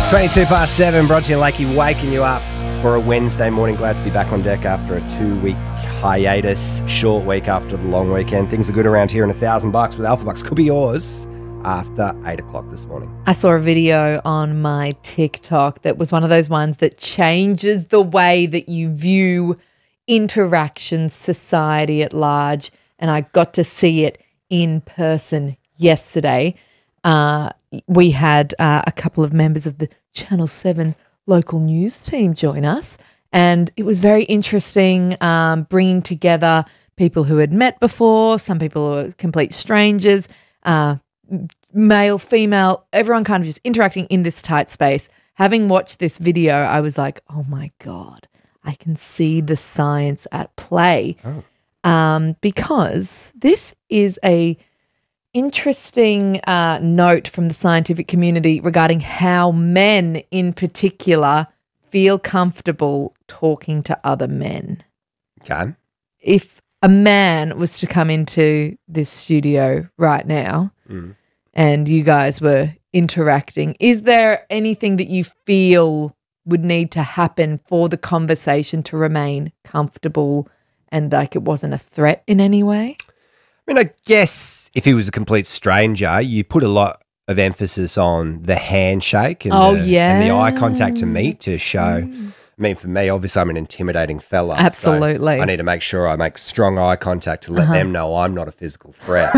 22 past 7, brought to you Lakey, waking you up for a Wednesday morning. Glad to be back on deck after a 2-week hiatus, short week after the long weekend. Things are good around here, and $1,000 with Alpha Bucks could be yours after 8 o'clock this morning. I saw a video on my TikTok that was one of those ones that changes the way that you view interactions, society at large, and I got to see it in person yesterday. We had a couple of members of the Channel 7 local news team join us, and it was very interesting bringing together people who had met before, some people who were complete strangers, male, female, everyone kind of just interacting in this tight space. Having watched this video, I was like, oh my God, I can see the science at play. Because this is a interesting note from the scientific community regarding how men in particular feel comfortable talking to other men. Okay. If a man was to come into this studio right now and you guys were interacting, is there anything that you feel would need to happen for the conversation to remain comfortable and like it wasn't a threat in any way? I mean, I guess if he was a complete stranger, you put a lot of emphasis on the handshake and, and the eye contact to meet to show. I mean, for me, obviously, I'm an intimidating fella. Absolutely. So I need to make sure I make strong eye contact to let them know I'm not a physical threat.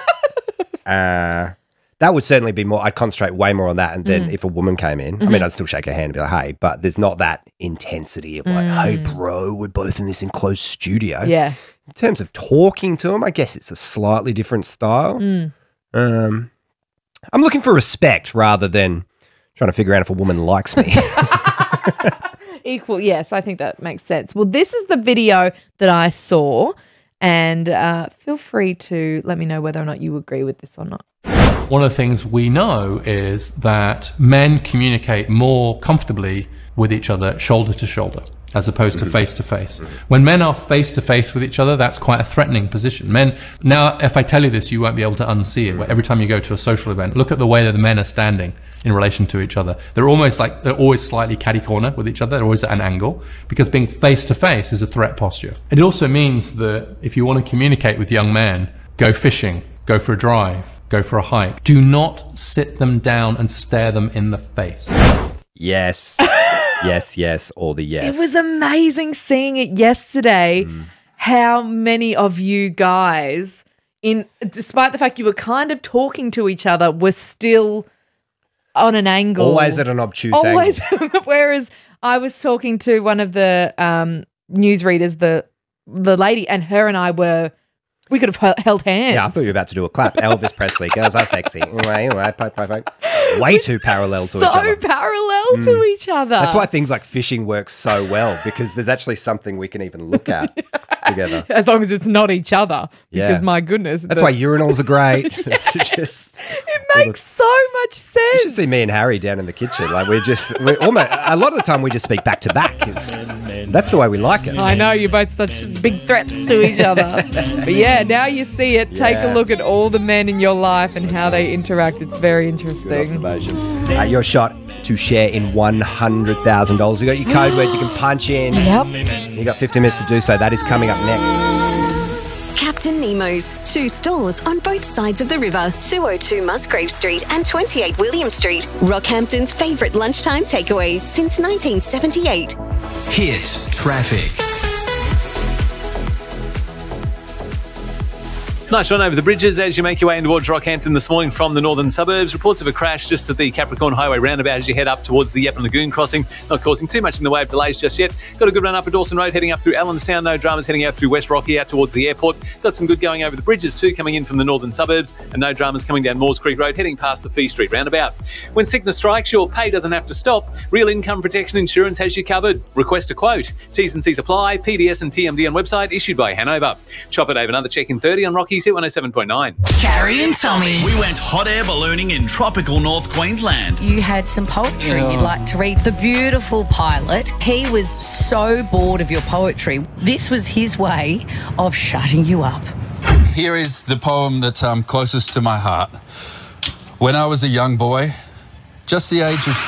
That would certainly be more, I'd concentrate way more on that. And then if a woman came in, I mean, I'd still shake her hand and be like, hey, but there's not that intensity of like, hey, bro, we're both in this enclosed studio. Yeah. In terms of talking to them, I guess it's a slightly different style. I'm looking for respect rather than trying to figure out if a woman likes me. Equal, yes, I think that makes sense. Well, this is the video that I saw, and feel free to let me know whether or not you agree with this or not. One of the things we know is that men communicate more comfortably with each other shoulder to shoulder, as opposed to face to face. When men are face to face with each other, that's quite a threatening position. Men, now if I tell you this, you won't be able to unsee it. Every time you go to a social event, look at the way that the men are standing in relation to each other. They're always slightly catty corner with each other. They're always at an angle, because being face to face is a threat posture. It also means that if you want to communicate with young men, go fishing, go for a drive, go for a hike. Do not sit them down and stare them in the face. Yes. yes, or the yes. It was amazing seeing it yesterday, how many of you guys, despite the fact you were kind of talking to each other, were still on an angle. Always at an obtuse angle. Whereas I was talking to one of the newsreaders, the lady, and her and I we could have held hands. Yeah, I thought you were about to do a clap. Elvis Presley, girls are sexy. Way too parallel to each other. So parallel to each other. That's why things like fishing work so well, because there's actually something we can even look at together. As long as it's not each other, because my goodness. That's why urinals are great. It makes so much sense. You should see me and Harry down in the kitchen. Like we're almost, a lot of the time we just speak back to back. That's the way we like it. I know, you're both such big threats to each other. But yeah, now you see it. Take a look at all the men in your life and how they interact. It's very interesting. Good observation. Your shot to share in $100,000. We got your code word you can punch in. Yep. You got 15 minutes to do so. That is coming up next. Captain Nemo's, 2 stores on both sides of the river, 202 Musgrave Street and 28 William Street. Rockhampton's favourite lunchtime takeaway since 1978. Hit traffic. Nice run over the bridges as you make your way in towards Rockhampton this morning from the northern suburbs. Reports of a crash just at the Capricorn Highway roundabout as you head up towards the Yeppoon Lagoon crossing. Not causing too much in the way of delays just yet. Got a good run up at Dawson Road heading up through Allenstown. No dramas heading out through West Rocky out towards the airport. Got some good going over the bridges too coming in from the northern suburbs. And no dramas coming down Moores Creek Road heading past the Fee Street roundabout. When sickness strikes, your pay doesn't have to stop. Real Income Protection Insurance has you covered. Request a quote. T's and C's apply. PDS and TMD on website issued by Hanover. Chop it over another check in 30 on Rocky's Hit 107.9. Carrie and Tommy. We went hot air ballooning in tropical North Queensland. You had some poetry you'd like to read. The beautiful pilot, he was so bored of your poetry. This was his way of shutting you up. Here is the poem that's closest to my heart. When I was a young boy, just the age of